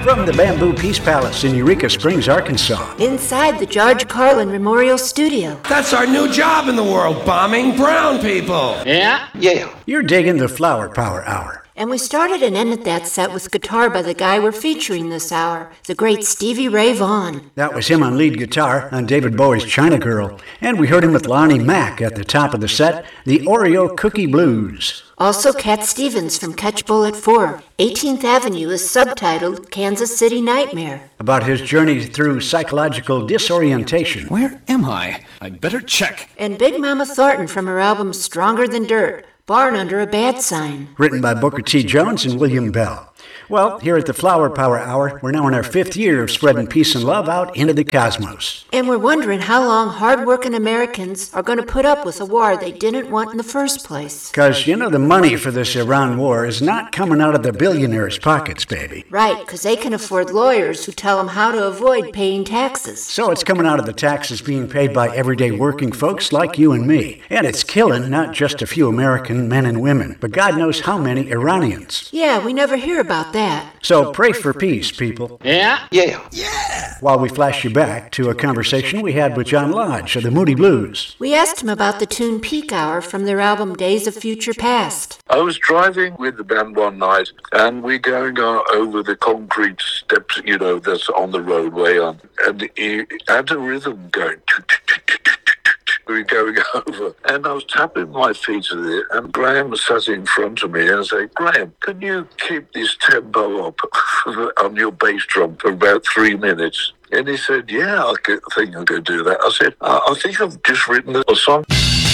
From the Bamboo Peace Palace in Eureka Springs, Arkansas. Inside the George Carlin Memorial Studio. That's our new job in the world, bombing brown people. Yeah? Yeah. You're digging the Flower Power Hour. And we started and ended that set with guitar by the guy we're featuring this hour, the great Stevie Ray Vaughan. That was him on lead guitar on David Bowie's China Girl. And we heard him with Lonnie Mack at the top of the set, the Oreo Cookie Blues. Also Cat Stevens from Catch Bullet 4. 18th Avenue is subtitled Kansas City Nightmare. About his journey through psychological disorientation. Where am I? I'd better check. And Big Mama Thornton from her album Stronger Than Dirt, Barn Under a Bad Sign. Written by Booker T. Jones and William Bell. Well, here at the Flower Power Hour, we're now in our 5th year of spreading peace and love out into the cosmos. And we're wondering how long hard-working Americans are going to put up with a war they didn't want in the first place. Because, the money for this Iran war is not coming out of the billionaires' pockets, baby. Right, because they can afford lawyers who tell them how to avoid paying taxes. So it's coming out of the taxes being paid by everyday working folks like you and me. And it's killing not just a few American men and women, but God knows how many Iranians. Yeah, we never hear about that. So pray for peace, people. Yeah? Yeah. While we flash you back to a conversation we had with John Lodge of the Moody Blues. We asked him about the tune Peak Hour from their album Days of Future Past. I was driving with the band one night, and we're going over the concrete steps, that's on the roadway, and he had a rhythm going. We were going over, and I was tapping my feet to it, and Graham sat in front of me and said, "Graham, can you keep this tempo up on your bass drum for about 3 minutes?" And he said, "Yeah, I think I can do that." I said, "I think I've just written a song."